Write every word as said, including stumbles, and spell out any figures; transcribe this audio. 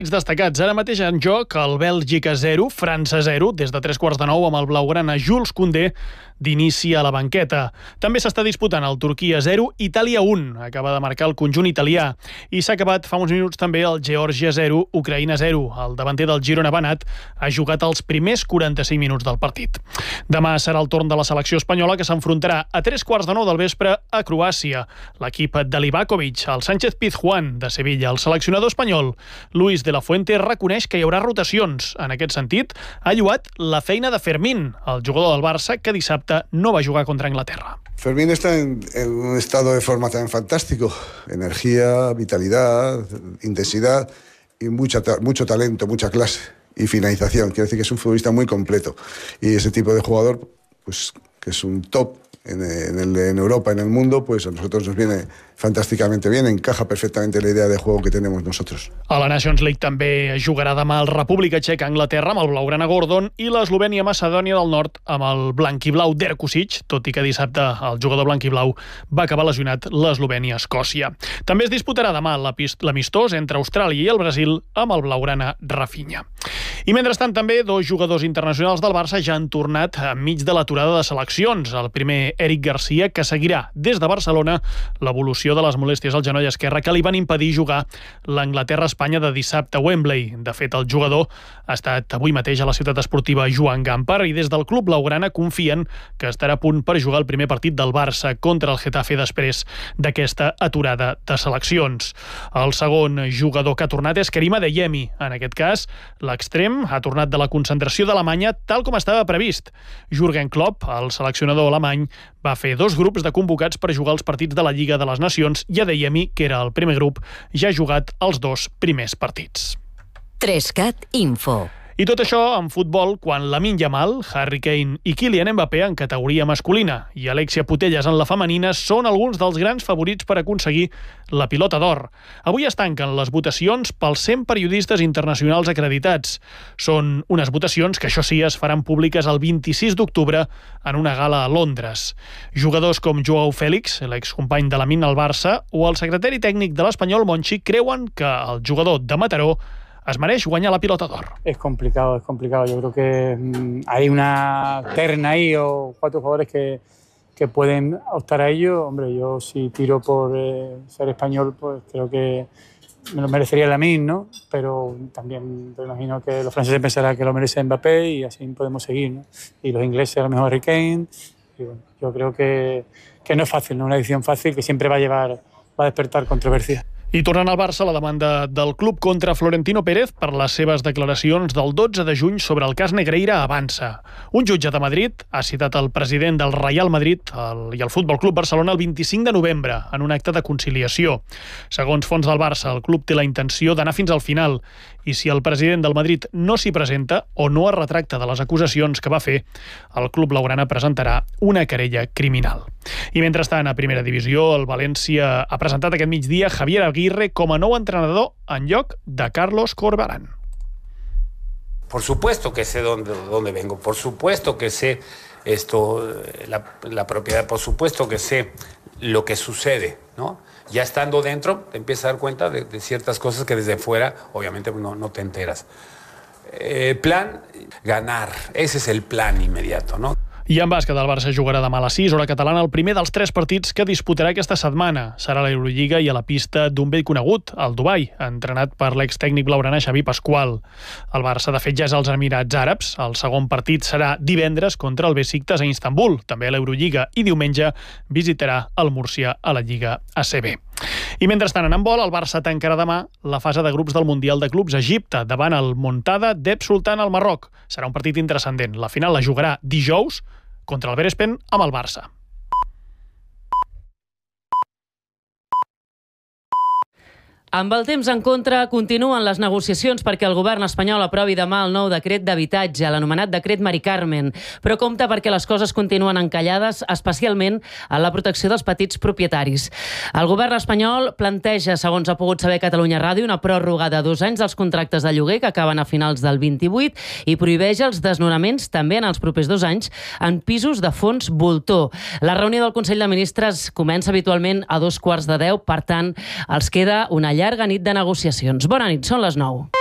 Destacats. Ara mateix en joc el Bèlgica zero, França zero, des de tres quarts de nou amb el blaugrana Jules Koundé d'inici a la banqueta. També s'està disputant el Turquia zero, Itàlia un. Acaba de marcar el conjunt italià. I s'ha acabat fa uns minuts també el Geòrgia zero, Ucraïna zero. El davanter del Girona Banat ha jugat els primers quaranta-cinc minuts del partit. Demà serà el torn de la selecció espanyola, que s'enfrontarà a tres quarts de nou del vespre a Croàcia. L'equip de Livakovic, el Sánchez Pizjuán de Sevilla, el seleccionador espanyol Luis de la Fuente reconeix que hi haurà rotacions. En aquest sentit, ha lloat la feina de Fermín, el jugador del Barça, que dissabte no va jugar contra Anglaterra. Fermín está en, en un estado de forma tan fantástico. Energía, vitalidad, intensidad y mucha, mucho talento, mucha clase y finalización. Quiero decir que es un futbolista muy completo. Y ese tipo de jugador, pues, que es un top en, en, el, en Europa, en el mundo, pues a nosotros nos viene fantàsticament bé, encaja perfectament la idea de juego que tenemos nosotros. A la Nations League també jugarà demà el República Txeca Anglaterra amb el blaugrana Gordon i l'Eslovènia Macedònia del Nord amb el blanquiblau Derkusic, tot i que dissabte el jugador blanquiblau va acabar lesionat l'Eslovènia Escòcia. També es disputarà demà l'amistós entre Austràlia i el Brasil amb el blaugrana Rafinha. I mentrestant també dos jugadors internacionals del Barça ja han tornat enmig de l'aturada de seleccions. El primer, Eric Garcia, que seguirà des de Barcelona l'evolució de les molèsties al genoll esquerre que li van impedir jugar l'Anglaterra-Espanya de dissabte a Wembley. De fet, el jugador ha estat avui mateix a la ciutat esportiva Joan Gamper i des del club blaugrana confien que estarà a punt per jugar el primer partit del Barça contra el Getafe després d'aquesta aturada de seleccions. El segon jugador que ha tornat és Karim Adeyemi. En aquest cas, l'extrem ha tornat de la concentració d'Alemanya tal com estava previst. Jürgen Klopp, el seleccionador alemany, va fer dos grups de convocats per jugar els partits de la Lliga de les Nacions i Adeyemi, que era el primer grup, ja ha jugat els dos primers partits. Trescat Info. I tot això en futbol quan Lamine Yamal, Harry Kane i Kylian Mbappé en categoria masculina i Alexia Putellas en la femenina són alguns dels grans favorits per aconseguir la pilota d'or. Avui es tanquen les votacions pels cent periodistes internacionals acreditats. Són unes votacions que, això sí, es faran públiques el vint-i-sis d'octubre en una gala a Londres. Jugadors com Joao Félix, l'excompany de Lamine al Barça, o el secretari tècnic de l'Espanyol Monchi creuen que el jugador de Mataró es mereix guanyar la pilota d'or. Es complicado, es complicado. Yo creo que mmm, hay una terna ahí o cuatro jugadores que, que pueden optar a ello. Hombre, yo si tiro por eh, ser español, pues creo que me lo merecería Lamine, ¿no? Pero también me imagino que los franceses pensarán que lo merece Mbappé y así podemos seguir, ¿no? Y los ingleses a lo mejor Harry Kane. Y bueno, yo creo que, que no es fácil, no es una decisión fácil que siempre va a llevar, va a despertar controversia. I tornant al Barça, la demanda del club contra Florentino Pérez per les seves declaracions del dotze de juny sobre el cas Negreira avança. Un jutge de Madrid ha citat el president del Real Madrid el, i el Futbol Club Barcelona el vint-i-cinc de novembre en un acte de conciliació. Segons fons del Barça, el club té la intenció d'anar fins al final i si el president del Madrid no s'hi presenta o no es retracta de les acusacions que va fer, el club blaugrana presentarà una querella criminal. I mentrestant, a primera divisió, el València ha presentat aquest migdia Javier Aguirre com a nou entrenador en lloc de Carlos Corberán. Por supuesto que sé dónde, dónde vengo, por supuesto que sé esto, la, la propiedad, por supuesto que sé lo que sucede, ¿no? Ya estando dentro, te empiezas a dar cuenta de, de ciertas cosas que desde fuera, obviamente, no, no te enteras. El plan, ganar, ese es el plan inmediato, ¿no? I en bàsquet, el Barça jugarà demà a les sis, hora catalana, el primer dels tres partits que disputarà aquesta setmana. Serà l'Eurolliga i a la pista d'un vell conegut, el Dubai, entrenat per l'extècnic blaugrana Xavi Pasqual. El Barça, de fet, ja és als Emirats Àrabs. El segon partit serà divendres contra el Besiktas a Istanbul, també a l'Eurolliga, i diumenge visitarà el Múrcia a la Lliga A C B. I mentrestant, en handbol, el Barça tancarà demà la fase de grups del Mundial de Clubs a Egipte davant el Montada d'Eb Sultan al Marroc. Serà un partit intrascendent. La final la jugarà dijous contra el Berespen amb el Barça. Amb el temps en contra, continuen les negociacions perquè el govern espanyol aprovi demà el nou decret d'habitatge, l'anomenat decret Mari Carmen, però compta perquè les coses continuen encallades, especialment en la protecció dels petits propietaris. El govern espanyol planteja, segons ha pogut saber Catalunya Ràdio, una pròrroga de dos anys dels contractes de lloguer que acaben a finals del vint-i-vuit i prohibeix els desnonaments també en els propers dos anys en pisos de fons voltor. La reunió del Consell de Ministres comença habitualment a dos quarts de deu, per tant, els queda una llarga nit de negociacions. Bona nit, són les nou.